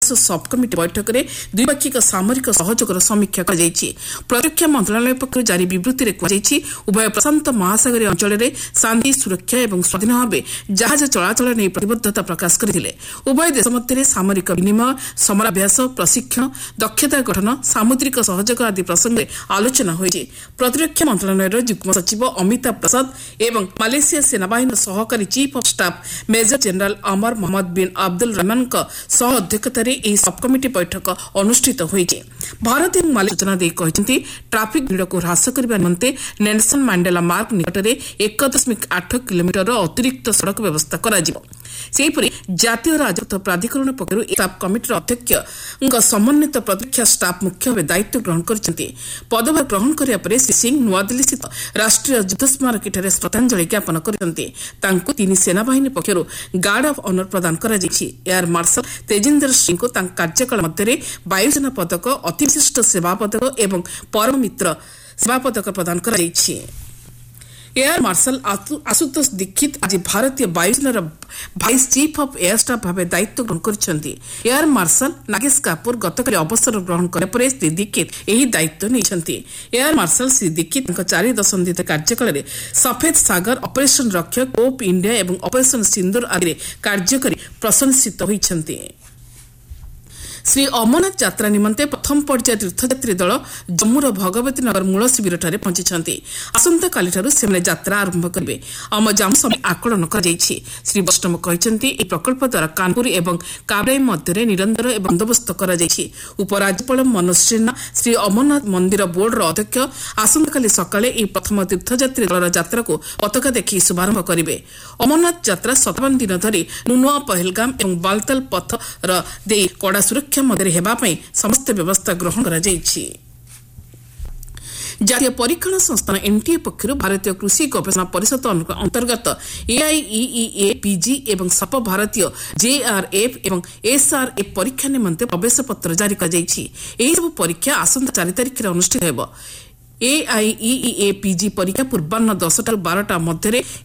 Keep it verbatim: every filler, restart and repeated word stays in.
सब कमिटी बैठक में द्विपाक्षिक सामरिक सहयोगर समीक्षा कर प्रतिरक्षा मंत्रालय पक्षर जारी विवृत्ति कहुଯାଇଛି उभय प्रशांत महासागरीय अंचल में शांति सुरक्षा और स्वाधीन भाव जहाज चलाचल नहीं प्रतिबद्धता प्रकाश करते उभय देश मध्य सामरिक विनिमय समराभ्यास प्रशिक्षण दक्षता गठन सामुद्रिक सहयोग आदि प्रसंग आलोचना होती प्रतिरक्षा मंत्रालय युग्म सचिव अमिताभ प्रसाद एवं मालेशिया सेनाबाहिनी सहकारी chief of staff major general अमर मोहम्मद बिन अब्दुल रहमान सह अध्यक्षतार सब कमिटी बैठक अनुष्ठित होती भारत और मालेशिया सूचना दे कहते ट्राफिक भिड़ को ह्रास करने निमंते नेल्सन मांडेला मार्ग निकट में एक दशमिक आठ किलोमीटर अतिरिक्त सड़क व्यवस्था करा सेहीपरि जातीय राजपथ प्राधिकरण पक्षर स्टाफ कमिटर अध्यक्ष समन्वित प्रतिरक्षा स्टाफ मुख्य भाव दायित्व ग्रहण करते पदभार ग्रहण करने पर श्री सिंह नुआदिल्ली स्थित राष्ट्रीय युद्ध स्मारकी श्रद्धांजलि ज्ञापन करते तीन सेनाबाहिनी पक्षर गार्ड ऑफ ऑनर प्रदान कर एयर मार्शल तेजिंदर सिंह को कार्यकाल मध्य वायुसेना पदक अतिविशिष्ट सेवा पदक एवं परम मित्र सेवा पदक प्रदान कर एयर मार्शल आशुतोष दीक्षित आज भारतीय वायुसेनार vice chief of air staff भाव दायित्व ग्रहण करछन्ती एयर मार्शल नागेश कापुर गतकाली अवसर ग्रहण करने पर श्री दीक्षित यही दायित्व नहीं एयर मार्शल श्री दीक्षित चारि दशंधि कार्यकाल में सफेद सागर ऑपरेशन रक्षक कोप इंडिया और ऑपरेशन सिंदूर आदि कार्य कर प्रशंसित होइछन्ती श्री अमरनाथ यात्रा निमंते प्रथम पर्याय तीर्थयात्री दल जम्मूर भगवती नगर मूल शिविर पहुंची आसंता काली से यात्रा आरंभ करेंगे आम जाम समय आकलन कर श्री वैष्णव कहते प्रकल्प द्वारा कानपुर और काबराई मध्य निरंतर बंदोबस्त कर उपराज्यपाल मनोज सिन्हा श्री अमरनाथ मंदिर बोर्डर अध्यक्ष आसंता काली सकाळे प्रथम तीर्थयात्री दलर यात्रा को पताका देखि शुभारंभ करेंगे अमरनाथ यात्रा सतावन दिन धरी नुनुआ पहलगाम और बालताल पथर दे कड़ा सुरक्षा मध्य हेबापई समस्त व्यवस्था ग्रहण करा जायछि जातीय परीक्षण संस्थान एनटीए पक्षर भारतीय कृषि गवेषणा परिषद अंतर्गत एआईईईए पीजी एवं सप भारतीय जेआरएफ एवं एसआरएफ परीक्षा निमंते प्रवेश पत्र जारी कर सब परीक्षा आसंता चार तारिख अनुष्ठित होब एआईईईए पीजी परीक्षा पूर्वाह्न दसटा बारटा मध्य